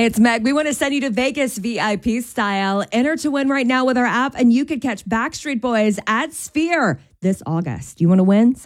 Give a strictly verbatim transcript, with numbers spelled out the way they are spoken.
Hey, it's Meg. We want to send you to Vegas V I P style. Enter to win right now with our app, and you could catch Backstreet Boys at Sphere this August. You want to win?